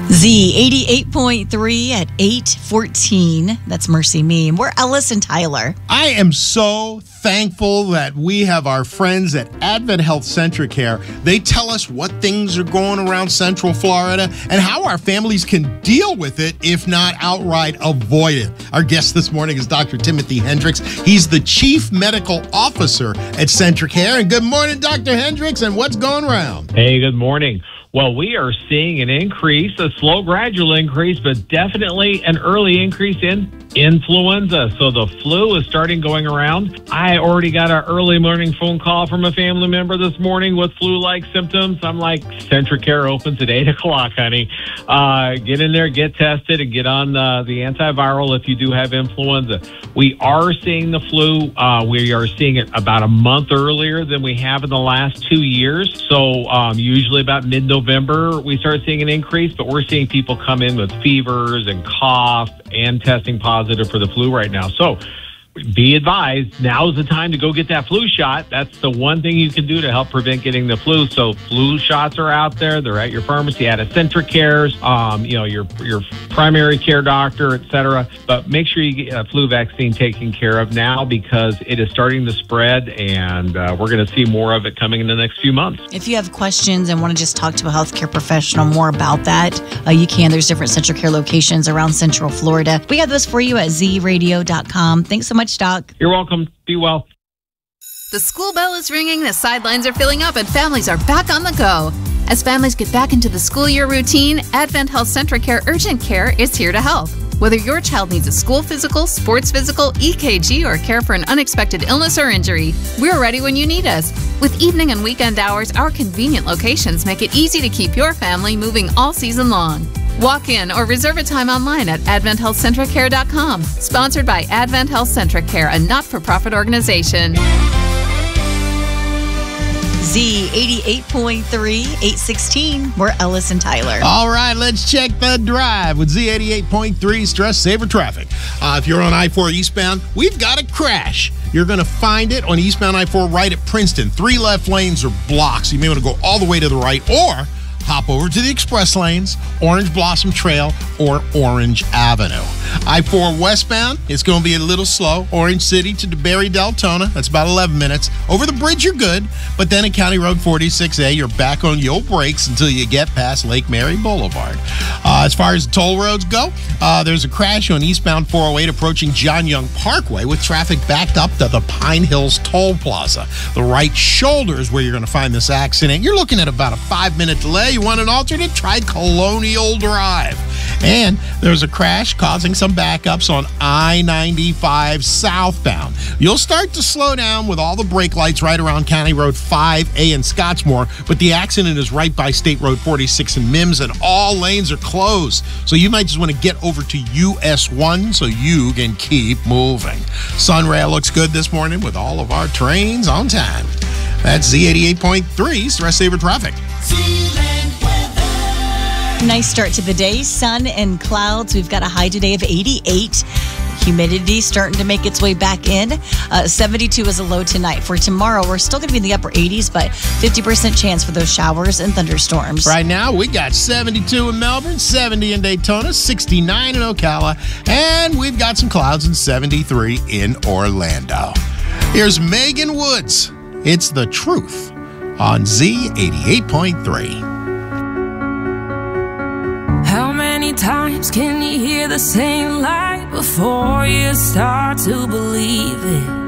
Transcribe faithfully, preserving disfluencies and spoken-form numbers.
Z eighty-eight point three at eight fourteen. That's Mercy Me. We're Ellis and Tyler. I am so thankful that we have our friends at Advent Health Centric Care. They tell us what things are going around Central Florida and how our families can deal with it, if not outright avoid it. Our guest this morning is Doctor Timothy Hendricks. He's the Chief Medical Officer at Centric Care. And good morning, Doctor Hendricks, and what's going around? Hey, good morning. Well, we are seeing an increase, a slow, gradual increase, but definitely an early increase in influenza. So the flu is starting going around. I already got an early morning phone call from a family member this morning with flu-like symptoms. I'm like, Centric Care opens at eight o'clock, honey. Uh, get in there, get tested, and get on the, the antiviral if you do have influenza. We are seeing the flu. Uh, we are seeing it about a month earlier than we have in the last two years. So um, usually about mid-November, we start seeing an increase, but we're seeing people come in with fevers and cough and testing positive for the flu right now. So be advised, now is the time to go get that flu shot. That's the one thing you can do to help prevent getting the flu. So flu shots are out there. They're at your pharmacy, at a Centric Cares, um, you know, your your primary care doctor, et cetera. But make sure you get a flu vaccine taken care of now because it is starting to spread, and uh, we're going to see more of it coming in the next few months. If you have questions and want to just talk to a healthcare professional more about that, uh, you can. There's different Centric Care locations around Central Florida. We got those for you at z radio dot com. Thanks so much, Doc. You're welcome. Be well. The school bell is ringing, the sidelines are filling up, and families are back on the go. As families get back into the school year routine, Advent Health Centric Care Urgent Care is here to help. Whether your child needs a school physical, sports physical, E K G, or care for an unexpected illness or injury, we're ready when you need us. With evening and weekend hours, our convenient locations make it easy to keep your family moving all season long. Walk in or reserve a time online at advent health centric care dot com. Sponsored by Advent Health Centric Care, a not-for-profit organization. Z eighty-eight point three, eight sixteen. We're Ellis and Tyler. All right, let's check the drive with Z eighty-eight point three Stress Saver Traffic. Uh, if you're on I four eastbound, we've got a crash. You're going to find it on eastbound I four right at Princeton. Three left lanes are blocked, so you may want to go all the way to the right or hop over to the express lanes, Orange Blossom Trail, or Orange Avenue. I four westbound, it's going to be a little slow. Orange City to DeBerry Deltona, that's about eleven minutes. Over the bridge, you're good, but then at County Road forty-six A, you're back on your brakes until you get past Lake Mary Boulevard. Uh, as far as toll roads go, uh, there's a crash on eastbound four oh eight approaching John Young Parkway with traffic backed up to the Pine Hills Toll Plaza. The right shoulder is where you're going to find this accident. You're looking at about a five-minute delay. You want an alternate? Try Colonial Drive. And there's a crash causing some backups on I ninety-five southbound. You'll start to slow down with all the brake lights right around County Road five A in Scottsmore, but the accident is right by State Road forty-six in Mims, and all lanes are closed. So you might just want to get over to U S one so you can keep moving. Sunrail looks good this morning with all of our trains on time. That's Z eighty-eight point three Stress Saver Traffic. Nice start to the day. Sun and clouds. We've got a high today of eighty-eight. Humidity starting to make its way back in. Uh, seventy-two is a low tonight. For tomorrow, we're still going to be in the upper eighties, but fifty percent chance for those showers and thunderstorms. Right now, we got seventy-two in Melbourne, seventy in Daytona, sixty-nine in Ocala, and we've got some clouds and seventy-three in Orlando. Here's Megan Woods. It's The Truth on Z eighty-eight point three. How many times can you hear the same lie before you start to believe it?